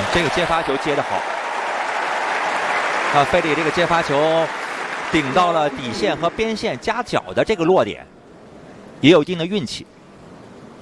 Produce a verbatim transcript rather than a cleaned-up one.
这个接发球接得好。啊，费里这个接发球顶到了底线和边线夹角的这个落点，也有一定的运气。